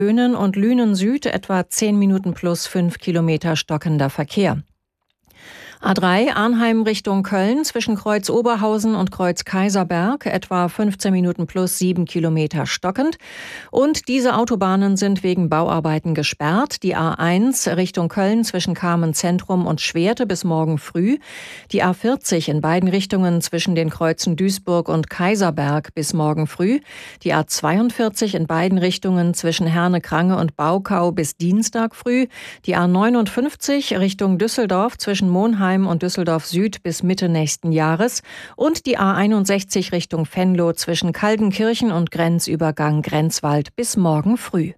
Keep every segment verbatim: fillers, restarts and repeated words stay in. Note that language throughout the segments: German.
Löhnen und Lünen Süd etwa zehn Minuten plus fünf Kilometer stockender Verkehr. A drei Arnheim Richtung Köln zwischen Kreuz Oberhausen und Kreuz Kaiserberg etwa fünfzehn Minuten plus sieben Kilometer stockend. Und diese Autobahnen sind wegen Bauarbeiten gesperrt. Die A eins Richtung Köln zwischen Kamen Zentrum und Schwerte bis morgen früh. Die A vierzig in beiden Richtungen zwischen den Kreuzen Duisburg und Kaiserberg bis morgen früh. Die A zweiundvierzig in beiden Richtungen zwischen Herne-Krange und Baukau bis Dienstag früh. Die A neunundfünfzig Richtung Düsseldorf zwischen Monheim und Düsseldorf Süd bis Mitte nächsten Jahres und die A einundsechzig Richtung Venlo zwischen Kaldenkirchen und Grenzübergang Grenzwald bis morgen früh.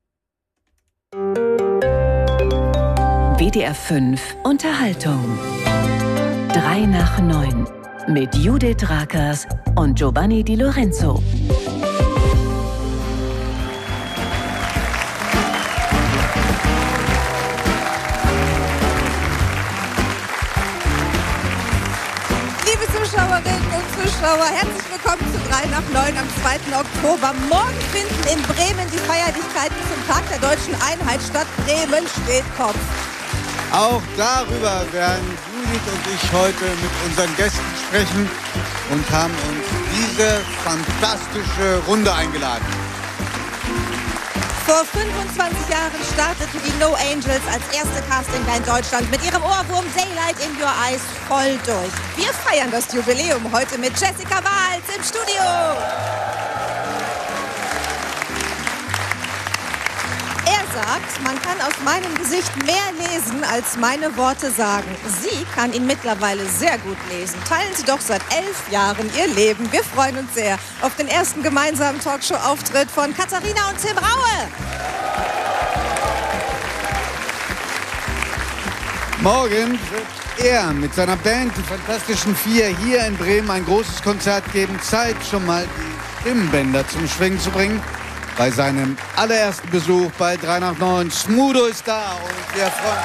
W D R fünf Unterhaltung. Drei nach neun mit Judith Rakers und Giovanni Di Lorenzo. Zuschauerinnen und Zuschauer, herzlich willkommen zu drei nach neun am zweiten Oktober. Morgen finden in Bremen die Feierlichkeiten zum Tag der deutschen Einheit statt. Bremen steht Kopf. Auch darüber werden Judith und ich heute mit unseren Gästen sprechen und haben uns diese fantastische Runde eingeladen. Vor fünfundzwanzig Jahren startete die No Angels als erste Castingband Deutschland mit ihrem Ohrwurm Daylight in Your Eyes voll durch. Wir feiern das Jubiläum heute mit Jessica Wahls im Studio. Er sagt, man kann aus meinem Gesicht mehr lesen, als meine Worte sagen. Sie kann ihn mittlerweile sehr gut lesen. Teilen Sie doch seit elf Jahren Ihr Leben. Wir freuen uns sehr auf den ersten gemeinsamen Talkshow-Auftritt von Katharina und Tim Raue. Morgen wird er mit seiner Band, die Fantastischen Vier, hier in Bremen ein großes Konzert geben. Zeit, schon mal die Stimmbänder zum Schwingen zu bringen. Bei seinem allerersten Besuch bei drei nach neun. Smudo ist da und wir freuen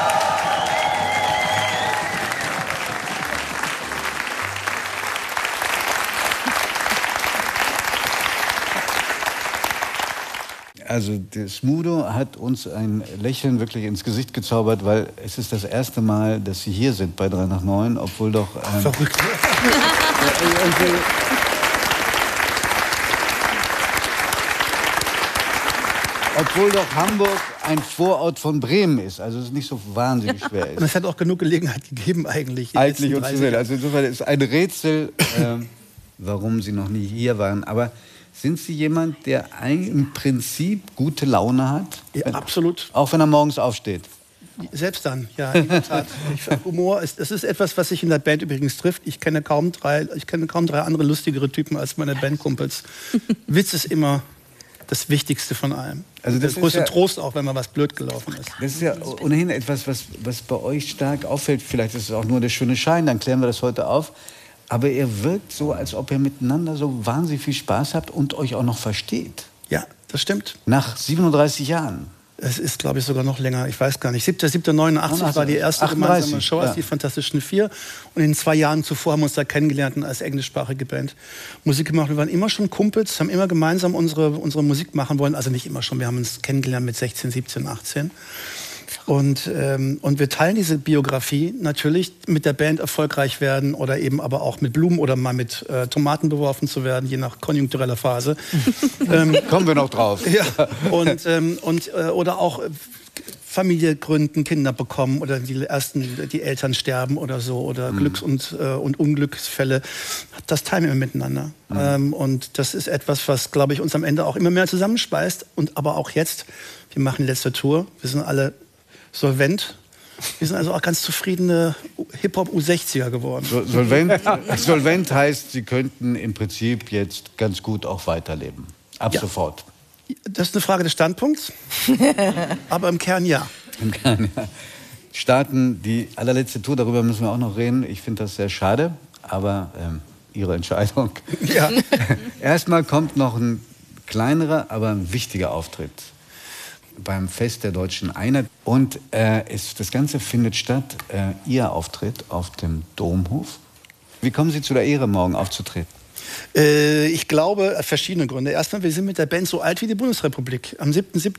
uns. Also der Smudo hat uns ein Lächeln wirklich ins Gesicht gezaubert, weil es ist das erste Mal, dass Sie hier sind bei drei nach neun, obwohl doch... Ähm, Verrückt. Obwohl doch Hamburg ein Vorort von Bremen ist, also es nicht so wahnsinnig schwer ist. Und es hat auch genug Gelegenheit gegeben eigentlich. Eigentlich und zu sehen. Also insofern ist ein Rätsel, äh, warum Sie noch nie hier waren. Aber sind Sie jemand, der im Prinzip gute Laune hat? Ja, absolut. Auch wenn er morgens aufsteht? Selbst dann, ja, in der Tat. Ich, Humor ist, das ist etwas, was sich in der Band übrigens trifft. Ich kenne kaum drei, ich kenne kaum drei andere lustigere Typen als meine Bandkumpels. Witz ist immer das Wichtigste von allem. Also das, das größte ja, Trost auch, wenn mal was blöd gelaufen ist. Das ist ja ohnehin etwas, was, was bei euch stark auffällt. Vielleicht ist es auch nur der schöne Schein, dann klären wir das heute auf. Aber ihr wirkt so, als ob ihr miteinander so wahnsinnig viel Spaß habt und euch auch noch versteht. Ja, das stimmt. Nach siebenunddreißig Jahren. Es ist, glaube ich, sogar noch länger. Ich weiß gar nicht. siebter siebter neunundachtzig war die erste achtunddreißig, gemeinsame Show als ja. die Fantastischen Vier. Und in den zwei Jahren zuvor haben wir uns da kennengelernt als englischsprachige Band. Musik gemacht. Wir waren immer schon Kumpels, haben immer gemeinsam unsere, unsere Musik machen wollen. Also nicht immer schon. Wir haben uns kennengelernt mit sechzehn, siebzehn, achtzehn. Und, ähm, und wir teilen diese Biografie natürlich mit der Band erfolgreich werden oder eben aber auch mit Blumen oder mal mit äh, Tomaten beworfen zu werden, je nach konjunktureller Phase. ähm, Kommen wir noch drauf. Ja, und, ähm, und, äh, oder auch äh, Familie gründen, Kinder bekommen oder die ersten, die Eltern sterben oder so oder mhm. Glücks- und, äh, und Unglücksfälle. Das teilen wir miteinander. Mhm. Ähm, und das ist etwas, was, glaube ich, uns am Ende auch immer mehr zusammenspeist. Und aber auch jetzt, wir machen die letzte Tour, wir sind alle solvent. Wir sind also auch ganz zufriedene Hip-Hop-U sechziger geworden. So, solvent, solvent heißt, Sie könnten im Prinzip jetzt ganz gut auch weiterleben. Ab ja. sofort. Das ist eine Frage des Standpunkts. Aber im Kern ja. Im Kern ja. Starten die allerletzte Tour, darüber müssen wir auch noch reden. Ich finde das sehr schade, aber ähm, Ihre Entscheidung. Ja. Erstmal kommt noch ein kleinerer, aber ein wichtiger Auftritt beim Fest der Deutschen Einheit. Und äh, es, das Ganze findet statt, äh, Ihr Auftritt auf dem Domhof. Wie kommen Sie zu der Ehre, morgen aufzutreten? Äh, ich glaube, verschiedene Gründe. Erstmal, wir sind mit der Band so alt wie die Bundesrepublik. Am siebten siebten